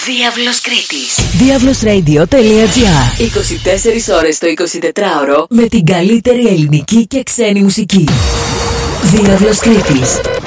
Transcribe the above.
Διάβλος Κρήτης. Diavlosradio.gr 24 ώρες το 24ωρο με την καλύτερη ελληνική και ξένη μουσική. Διάβλος Κρήτης.